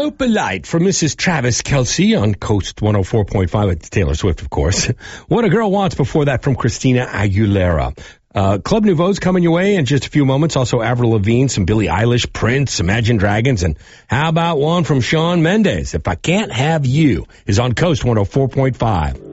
Opalite from Mrs. Travis Kelce on Coast 104.5. It's Taylor Swift, of course. What a Girl Wants before that from Christina Aguilera. Club Nouveau's coming your way in just a few moments. Also Avril Lavigne, some Billie Eilish, Prince, Imagine Dragons, and how about one from Shawn Mendes? If I Can't Have You is on Coast 104.5.